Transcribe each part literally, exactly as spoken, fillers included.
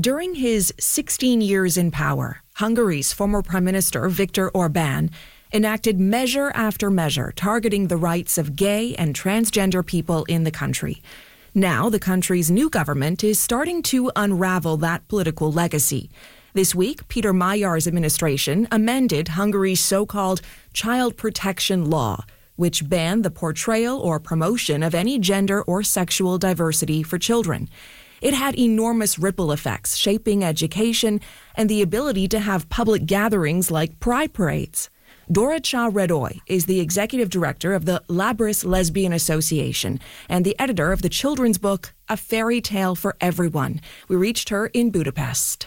During his sixteen years in power, Hungary's former Prime Minister Viktor Orbán enacted measure after measure targeting the rights of gay and transgender people in the country. Now, the country's new government is starting to unravel that political legacy. This week, Peter Magyar's administration amended Hungary's so-called child protection law, which banned the portrayal or promotion of any gender or sexual diversity for children. It had enormous ripple effects, shaping education and the ability to have public gatherings like pride parades. Dorottya Redoy is the executive director of the Labris Lesbian Association and the editor of the children's book, A Fairy Tale for Everyone. We reached her in Budapest.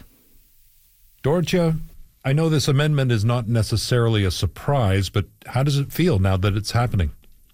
Dorottya, I know this amendment is not necessarily a surprise, but how does it feel now that it's happening?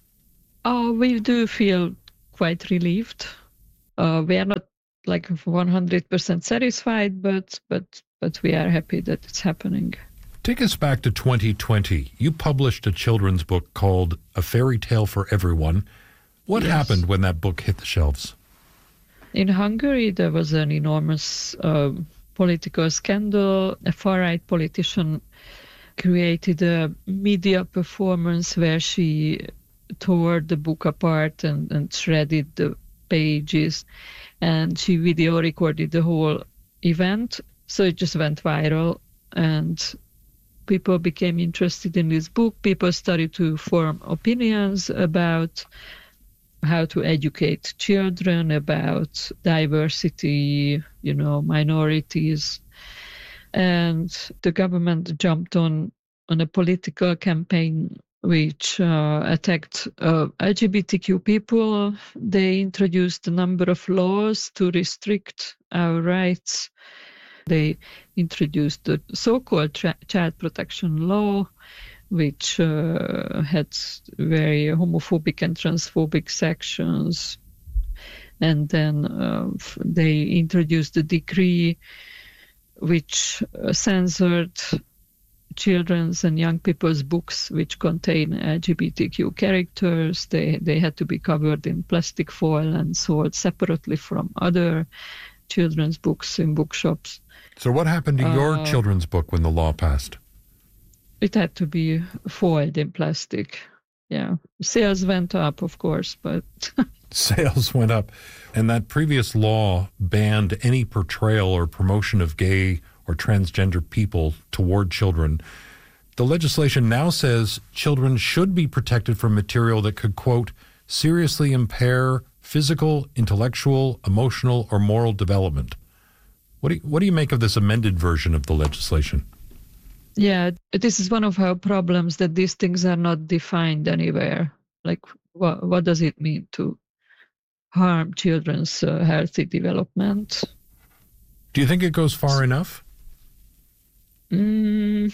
Oh, we do feel quite relieved. Uh, we are not like one hundred percent satisfied, but but but we are happy that it's happening. Take us back to twenty twenty. You published a children's book called A Fairy Tale for Everyone. What yes. happened when that book hit the shelves? In Hungary, there was an enormous uh, political scandal. A far-right politician created a media performance where she tore the book apart and, and shredded the pages, and she video recorded the whole event. So it just went viral, and people became interested in this book. People started to form opinions about how to educate children, about diversity, you know, minorities. And the government jumped on, on a political campaign which uh, attacked uh, L G B T Q people. They introduced a number of laws to restrict our rights. They introduced the so-called tra- child protection law, which uh, had very homophobic and transphobic sections. And then uh, they introduced a decree which uh, censored children's and young people's books which contain L G B T Q characters. They they had to be covered in plastic foil and sold separately from other children's books in bookshops. So what happened to your uh, children's book when the law passed? It had to be foiled in plastic. Yeah. Sales went up, of course, but... Sales went up. And that previous law banned any portrayal or promotion of gay or transgender people toward children. The legislation now says children should be protected from material that could, quote, seriously impair physical, intellectual, emotional, or moral development. What do you, what do you make of this amended version of the legislation? Yeah, this is one of our problems, that these things are not defined anywhere. Like, what, what does it mean to harm children's uh, healthy development? Do you think it goes far enough? Mm,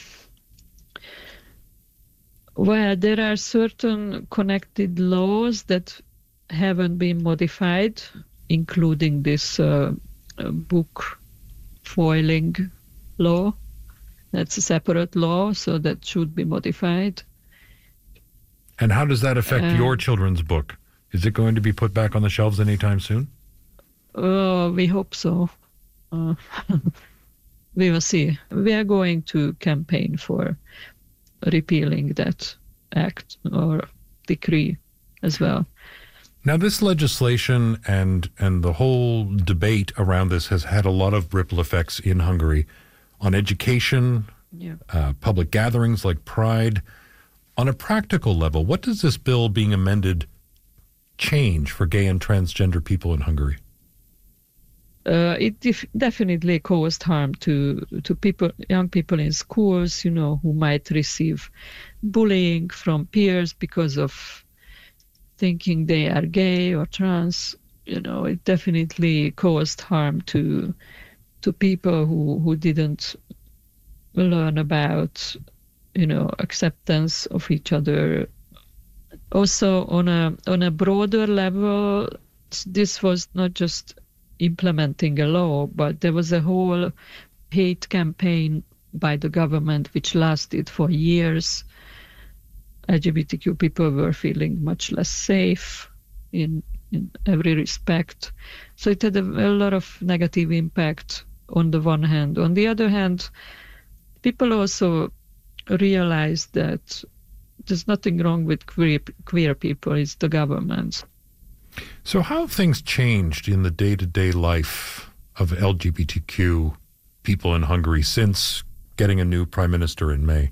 well, there are certain connected laws that haven't been modified, including this uh, uh, book foiling law. That's a separate law, so that should be modified. And how does that affect uh, your children's book? Is it going to be put back on the shelves anytime soon? Uh, we hope so. Uh, we will see. We are going to campaign for repealing that act or decree as well. Now, this legislation and and the whole debate around this has had a lot of ripple effects in Hungary on education, yeah. uh, public gatherings like Pride. On a practical level, what does this bill being amended change for gay and transgender people in Hungary? Uh, it def- definitely caused harm to to people, young people in schools, you know, who might receive bullying from peers because of thinking they are gay or trans. You know, it definitely caused harm to to people who, who didn't learn about, you know, acceptance of each other. Also, on a on a broader level, this was not just implementing a law, but there was a whole hate campaign by the government which lasted for years. L G B T Q people were feeling much less safe in in every respect. So it had a, a lot of negative impact on the one hand. On the other hand, people also realize that there's nothing wrong with queer, queer people, it's the government. So how have things changed in the day-to-day life of L G B T Q people in Hungary since getting a new prime minister in May?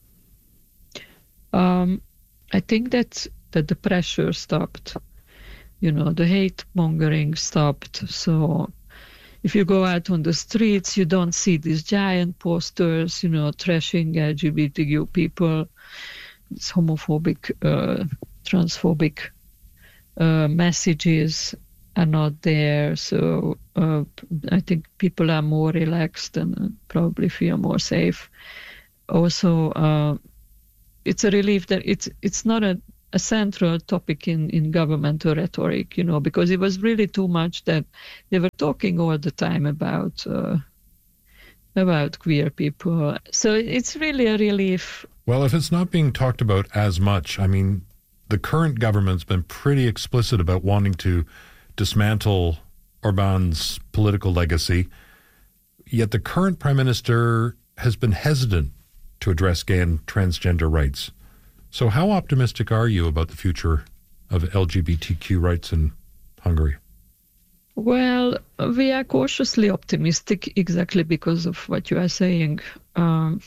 Um, I think that, that the pressure stopped. You know, the hate mongering stopped. So if you go out on the streets, you don't see these giant posters, you know, trashing L G B T Q people. It's homophobic, uh, transphobic uh, messages are not there. So uh, I think people are more relaxed and probably feel more safe. Also, uh, it's a relief that it's it's not a, a central topic in, in governmental rhetoric, you know, because it was really too much that they were talking all the time about uh, about queer people. So it's really a relief. Well, if it's not being talked about as much, I mean, the current government's been pretty explicit about wanting to dismantle Orbán's political legacy, yet the current prime minister has been hesitant to address gay and transgender rights. So how optimistic are you about the future of L G B T Q rights in Hungary? Well, we are cautiously optimistic exactly because of what you are saying. Um,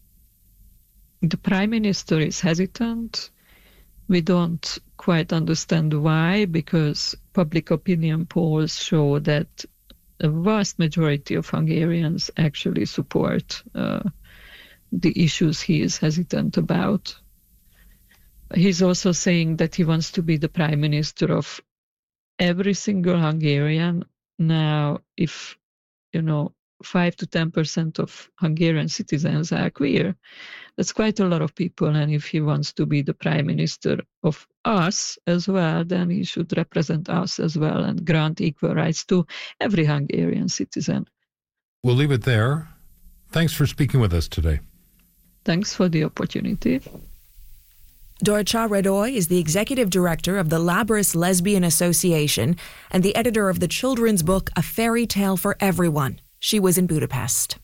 the prime minister is hesitant. We don't quite understand why, because public opinion polls show that a vast majority of Hungarians actually support uh, the issues he is hesitant about. He's also saying that he wants to be the prime minister of every single Hungarian. Now, if, you know, five to ten percent of Hungarian citizens are queer, that's quite a lot of people. And if he wants to be the prime minister of us as well, then he should represent us as well and grant equal rights to every Hungarian citizen. We'll leave it there. Thanks for speaking with us today. Thanks for the opportunity. Dorcha Radoy is the executive director of the Labris Lesbian Association and the editor of the children's book A Fairy Tale for Everyone. She was in Budapest.